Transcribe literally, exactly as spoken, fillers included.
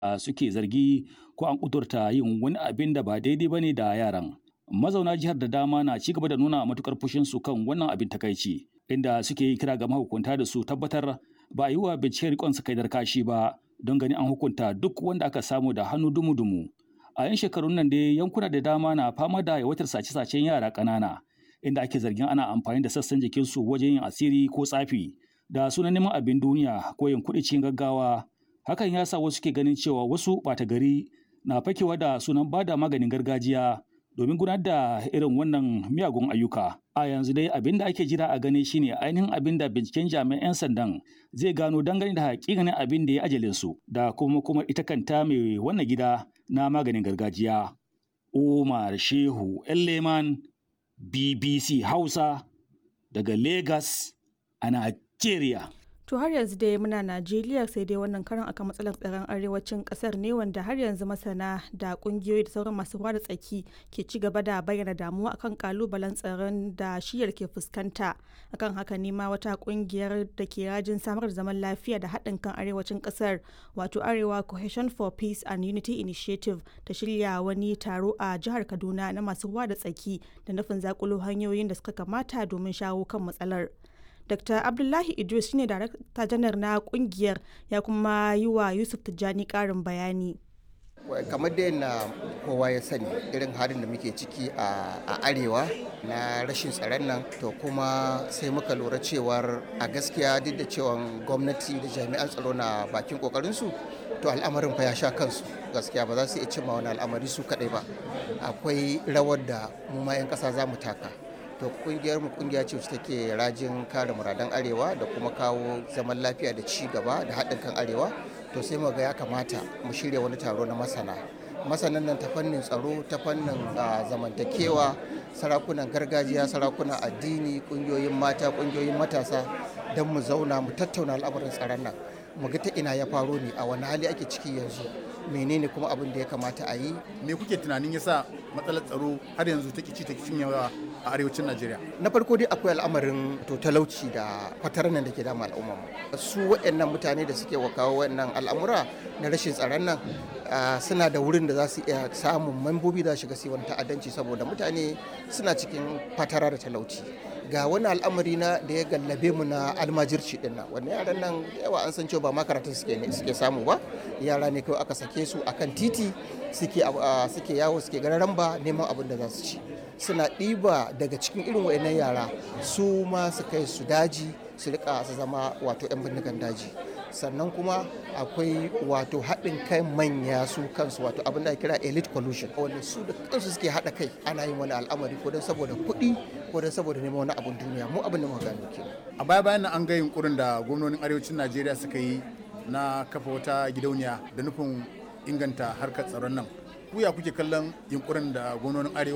a suke zargi ko an ƙudurta yin wani abin da ba daidai ba ne da yaran. Mazauna jihar da dama na ci gaba da nuna matukar fushinsu kan wannan abin takaici, inda suke yi kira ga mahukunta da su tabbatar ba a yi wa binciken rikon sakaidar kashi ba don ganin an hukunta duk wanda aka samu da hannu dumu-dumu. A 'yan shekarun nan dai yankuna da dama na fama da yawaitar sace-sacen yara ƙanana, inda ake zargin ana amfani da sassan jikinsu wajen yin asiri ko tsafi da sunan neman abin duniya ko yin kuɗi cikin gaggawa. Hakan ya sa wasu ke ganin cewa wasu ɓata gari na fakewa da sunan bada maganin gargajiya domin gudanar da irin wannan miyagun ayyuka. A yanzu dai abin da ake jira a gani shine ainihin abin da binciken jami'an 'yan sandan zai gano dangane da hakikanin abin da ya ajalin su da kuma kuma ita kanta mai wannan gida na maganin gargajiya. Umar Shehu Elleman, B B C Hausa daga Lagos a Najeriya. To har yanzu dai muna Najeriya, sai dai wannan karan akan matsalar tsaron arewacin kasar ne, wanda har yanzu masana da kungiyoyi da sauran masu ruwa da tsaki ke ci gaba da bayyana damuwa akan kalubalen tsaron da shiyar ke fuskanta. Akan haka ne ma wata kungiyar da ke rajin samar da zaman lafiya da haɗin kan arewacin kasar, wato Arewa Cohesion for Peace and Unity Initiative, ta shirya wani taro a jihar Kaduna na masu ruwa da tsaki da nufin zakulo hanyoyin da suka kamata domin shawo kan matsalar. Dr. Abdullahi Idris shine Darakta Janar na kungiyar, ya kuma yi wa Yusuf Tijjani ƙarin bayani. Kamar da na kowa ya sani irin halin da muke ciki a arewa na rashin tsaron nan, to kuma sai muka lura cewar a gaskiya duk da cewa gwamnati da jami'an tsaro na bakin kokarinsu, to al'amarin fa ya sha kansu. Gaskiya ba za su iya cimma wani al'amari su kadai ba, akwai rawar da mu ma 'yan ƙasa za mu taka. To kungiyar mu kungiya ce wacce take rajin kare muradan arewa da kuma kawo zaman lafiya da ci gaba da haɗin kan arewa. To sai mu ga ya kamata mu shirya wani taro na masana masanan nan ta fannin tsaro, ta fannin zamantakewa, sarakunan gargajiya, sarakunan addini, kungiyoyin mata, kungiyoyin matasa, don mu zauna mu tattauna al'amarin tsaron nan, mu ga ta ina ya faro ne, a wani hali ake ciki yanzu, menene kuma abin da ya kamata a yi. Me kuke tunanin yasa matsalar tsaro har yanzu take ci take cinyewa a arewacin Najeriya? Na farko dai akwai al'amarin to talauci da fataran nan da ke dama al'umma mu. Su waɗannan mutane da suke kawo waɗannan al'amura na rashin tsaron nan suna da wurin da za su iya samun mambobi da shiga su wani ta'addanci, saboda mutane suna cikin fatara da talauci. Ga wani al'amari na da ya gallabe mu na almajirci din nan, wannan yaran nan da yawa an san cewa ba makarantar suke ne suke samu ba, yara ne kawai aka sake su akan titi suke suke yawo suke gararan ba neman abin da za su ci. Suna ɗiba daga cikin irin wayannan yara su ma su kai su daji su rika su zama wato 'yan bindigan daji. Sannan kuma akwai wato haɗin kai manya su kansu, wato abin da ake kira elite collusion, wanda su da kansu suke haɗa kai ana yin wani al'amari ko don saboda kuɗi ko don saboda neman wani abin duniya. Mu abin da muka gano ke. A baya bayan nan an ga yunkurin da gwamnonin arewacin Najeriya suka yi na kafa wata gidauniya da nufin inganta harkar tsaron nan. Ku ya kuke kallon yunkurin da gwamnonin arewa